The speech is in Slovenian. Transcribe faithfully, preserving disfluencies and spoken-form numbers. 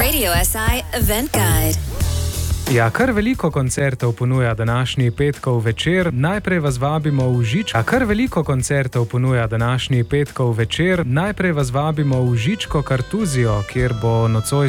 Radio S I Event Guide. Ja, kar veliko koncertov ponuja današnji petkov večer. Najprej vas vabimo v Žičko. Ja, kar veliko koncertov ponuja današnji petkov večer. Najprej vas vabimo v Žičko Kartuzijo, kjer bo nocoj